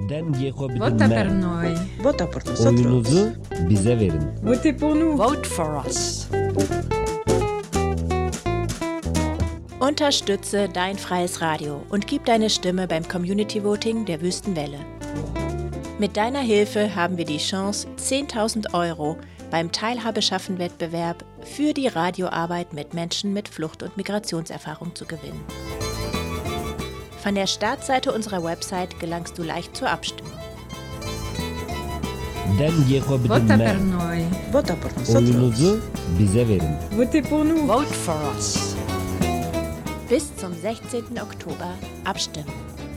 Den Jacob Vota per noi. Vota por nosotros. Oyunuzu bize verin. Votez pour nous. Vote for us. Unterstütze dein freies Radio und gib deine Stimme beim Community Voting der Wüstenwelle. Mit deiner Hilfe haben wir die Chance, 10.000 € beim Teilhabeschaffen-Wettbewerb für die Radioarbeit mit Menschen mit Flucht- und Migrationserfahrung zu gewinnen. Von der Startseite unserer Website gelangst du leicht zur Abstimmung. Den Jacob Vota per noi. Vota por nosotros. Oyunuzu bize verin. Votez pour nous. Vote for us. Bis zum 16. Oktober abstimmen.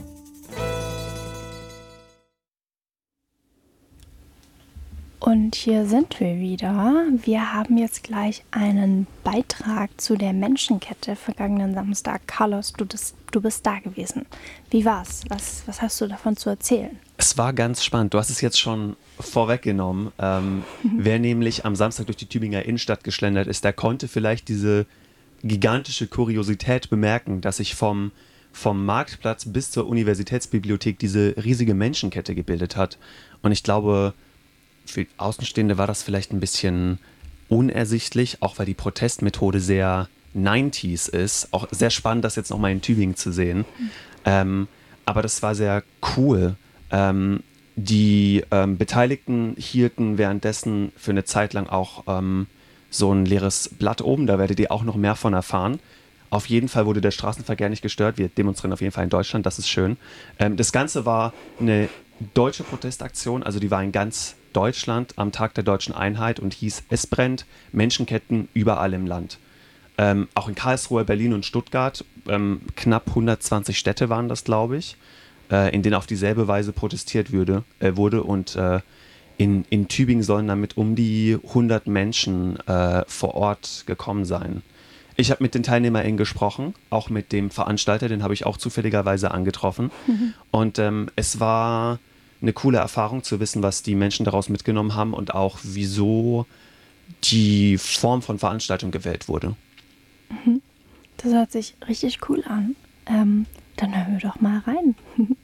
Und hier sind wir wieder. Wir haben jetzt gleich einen Beitrag zu der Menschenkette vergangenen Samstag. Carlos, du bist da gewesen. Wie war's? Was hast du davon zu erzählen? Es war ganz spannend. Du hast es jetzt schon vorweggenommen. Wer nämlich am Samstag durch die Tübinger Innenstadt geschlendert ist, der konnte vielleicht diese gigantische Kuriosität bemerken, dass sich vom Marktplatz bis zur Universitätsbibliothek diese riesige Menschenkette gebildet hat. Und ich glaube, für Außenstehende war das vielleicht ein bisschen unersichtlich, auch weil die Protestmethode sehr 90s ist. Auch sehr spannend, das jetzt nochmal in Tübingen zu sehen. Aber das war sehr cool. Die Beteiligten hielten währenddessen für eine Zeit lang auch so ein leeres Blatt oben. Da werdet ihr auch noch mehr von erfahren. Auf jeden Fall wurde der Straßenverkehr nicht gestört. Wir demonstrieren auf jeden Fall in Deutschland, das ist schön. Das Ganze war eine deutsche Protestaktion, also die war in ganz Deutschland am Tag der Deutschen Einheit und hieß Es brennt, Menschenketten überall im Land. Auch in Karlsruhe, Berlin und Stuttgart, knapp 120 Städte waren das, glaube ich, in denen auf dieselbe Weise protestiert wurde. Und in Tübingen sollen damit um die 100 Menschen vor Ort gekommen sein. Ich habe mit den TeilnehmerInnen gesprochen, auch mit dem Veranstalter, den habe ich auch zufälligerweise angetroffen. Und es war eine coole Erfahrung zu wissen, was die Menschen daraus mitgenommen haben und auch wieso die Form von Veranstaltung gewählt wurde. Das hört sich richtig cool an. Dann hören wir doch mal rein.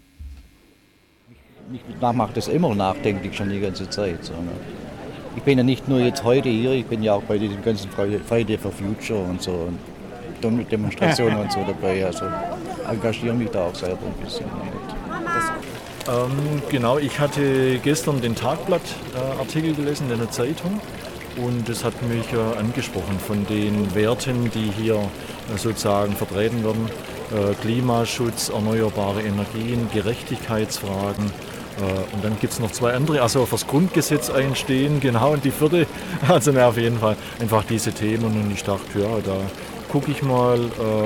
Ich mache das immer nachdenklich schon die ganze Zeit. So, ne? Ich bin ja nicht nur jetzt heute hier, ich bin ja auch bei den ganzen Friday for Future und so und Demonstrationen und so dabei. Also engagiere mich da auch selber ein bisschen. Genau, ich hatte gestern den Tagblatt-Artikel gelesen in der Zeitung und das hat mich angesprochen von den Werten, die hier sozusagen vertreten werden. Klimaschutz, erneuerbare Energien, Gerechtigkeitsfragen und dann gibt es noch zwei andere, also fürs Grundgesetz einstehen, genau, und die vierte, also auf jeden Fall einfach diese Themen und ich dachte, ja, da gucke ich mal,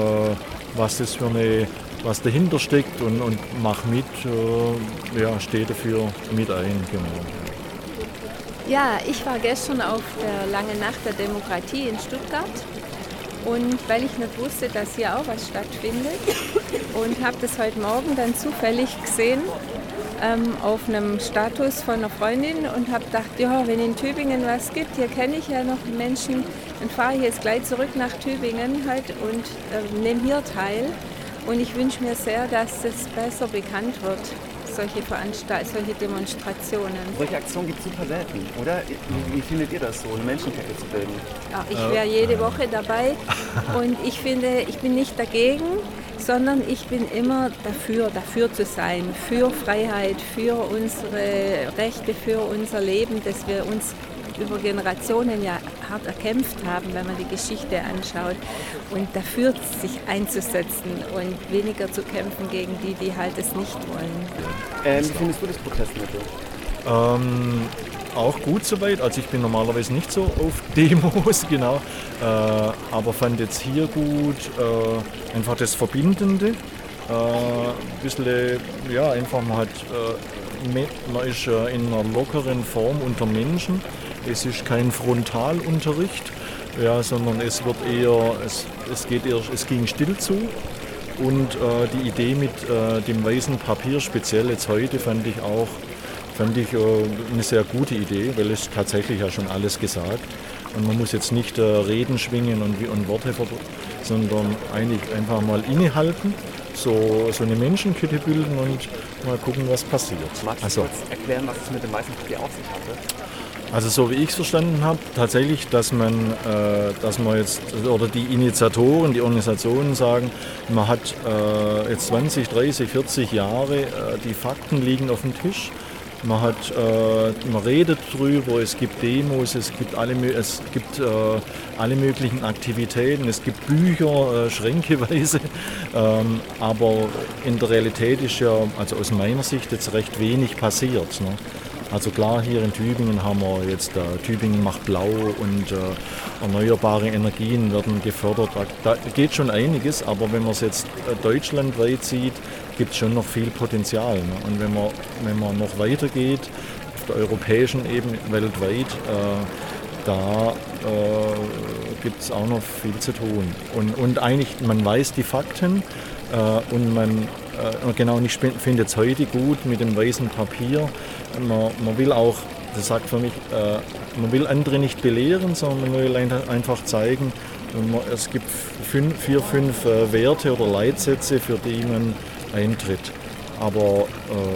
was dahinter steckt und mach mit, stehe dafür mit ein, genau. Ja, ich war gestern auf der Langen Nacht der Demokratie in Stuttgart und weil ich nicht wusste, dass hier auch was stattfindet und habe das heute Morgen dann zufällig gesehen auf einem Status von einer Freundin und habe gedacht, ja, wenn in Tübingen was gibt, hier kenne ich ja noch Menschen, dann fahre ich jetzt gleich zurück nach Tübingen halt und nehme hier teil. Und ich wünsche mir sehr, dass es besser bekannt wird, solche Demonstrationen. Solche Aktionen gibt es super selten, oder? Wie findet ihr das so, eine Menschenkette zu bilden? Ja, ich wäre jede Woche dabei und ich finde, ich bin nicht dagegen, sondern ich bin immer dafür zu sein, für Freiheit, für unsere Rechte, für unser Leben, dass wir uns über Generationen ja hart erkämpft haben, wenn man die Geschichte anschaut und dafür sich einzusetzen und weniger zu kämpfen gegen die halt es nicht wollen. Wie findest du das Protestmittel? Auch gut soweit, also ich bin normalerweise nicht so auf Demos, genau, aber fand jetzt hier gut einfach das Verbindende, ein bisschen, ja, einfach man ist in einer lockeren Form unter Menschen. Es ist kein Frontalunterricht, ja, sondern es ging still zu. Und die Idee mit dem weißen Papier, speziell jetzt heute, fand ich eine sehr gute Idee, weil es tatsächlich ja schon alles gesagt. Und man muss jetzt nicht Reden schwingen und Worte, sondern eigentlich einfach mal innehalten so eine Menschenkette bilden und mal gucken, was passiert. Magst du kurz erklären, was es mit dem weißen Papier auf sich hatte? Also so wie ich es verstanden habe, tatsächlich, dass man jetzt, oder die Initiatoren, die Organisationen sagen, man hat jetzt 20, 30, 40 Jahre, die Fakten liegen auf dem Tisch. Man redet drüber, es gibt Demos, es gibt alle möglichen Aktivitäten, es gibt Bücher, schränkeweise, aber in der Realität ist ja, also aus meiner Sicht, jetzt recht wenig passiert. Ne? Also klar, hier in Tübingen haben wir jetzt, Tübingen macht blau und erneuerbare Energien werden gefördert. Da geht schon einiges, aber wenn man es jetzt deutschlandweit sieht, gibt es schon noch viel Potenzial. Ne? Und wenn man noch weiter geht, auf der europäischen Ebene, weltweit, da gibt es auch noch viel zu tun. Und eigentlich, man weiß die Fakten und und ich finde es heute gut mit dem weißen Papier. Man will auch, das sagt für mich, man will andere nicht belehren, sondern man will einfach zeigen, es gibt 5 Werte oder Leitsätze, für die man eintritt. Aber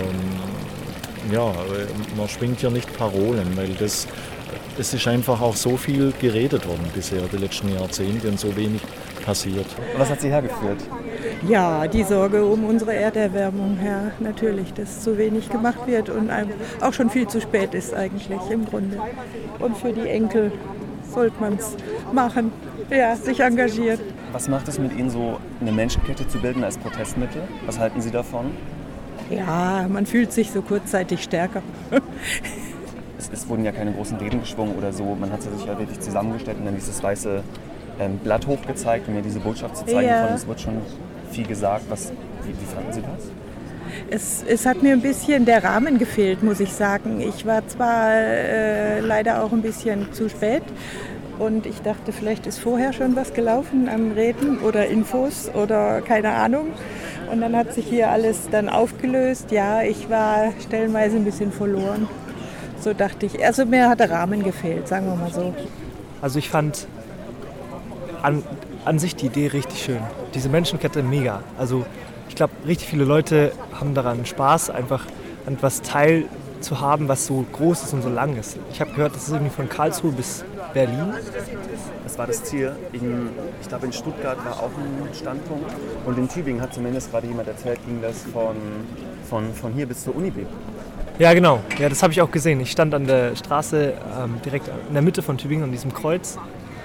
man schwingt hier nicht Parolen, weil es ist einfach auch so viel geredet worden bisher, die letzten Jahrzehnte, und so wenig passiert. Was hat Sie hergeführt? Ja, die Sorge um unsere Erderwärmung, ja, natürlich, dass zu wenig gemacht wird und auch schon viel zu spät ist eigentlich im Grunde. Und für die Enkel sollte man es machen, ja, sich engagieren. Was macht es mit Ihnen, so eine Menschenkette zu bilden als Protestmittel? Was halten Sie davon? Ja, man fühlt sich so kurzzeitig stärker. Es wurden ja keine großen Reden geschwungen oder so. Man hat sich ja wirklich zusammengestellt und dann dieses weiße Blatt hochgezeigt, um mir diese Botschaft zu zeigen. Ja. Es wird schon viel gesagt. Wie fanden Sie das? Es hat mir ein bisschen der Rahmen gefehlt, muss ich sagen. Ich war zwar leider auch ein bisschen zu spät und ich dachte, vielleicht ist vorher schon was gelaufen an Reden oder Infos oder keine Ahnung. Und dann hat sich hier alles dann aufgelöst. Ja, ich war stellenweise ein bisschen verloren. So dachte ich. Also mir hat der Rahmen gefehlt, sagen wir mal so. Also ich fand an sich die Idee richtig schön. Diese Menschenkette mega. Also ich glaube, richtig viele Leute haben daran Spaß, einfach an etwas teilzuhaben, was so groß ist und so lang ist. Ich habe gehört, das ist irgendwie von Karlsruhe bis Berlin. Das war das Ziel. Ich glaube, in Stuttgart war auch ein Standpunkt. Und in Tübingen hat zumindest gerade jemand erzählt, ging das von hier bis zur Uni. Ja, genau. Ja, das habe ich auch gesehen. Ich stand an der Straße direkt in der Mitte von Tübingen, an diesem Kreuz.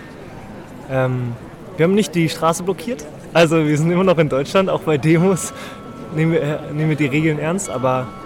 Wir haben nicht die Straße blockiert. Also wir sind immer noch in Deutschland, auch bei Demos nehmen wir die Regeln ernst. Aber